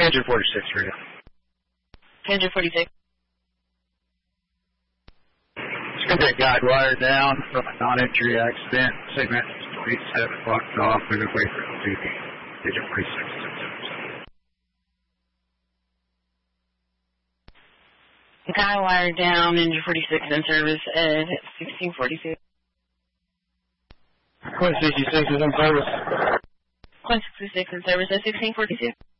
Engine 46 radio. Engine 46. It's going to be a guide wire down from a non-entry accident. Segment 27 blocked off. We're going to wait for it to be Engine 46. Guide wire down, Engine 46 in service at 1646. Quint 66 is in service. Quint 66 in service at 1646.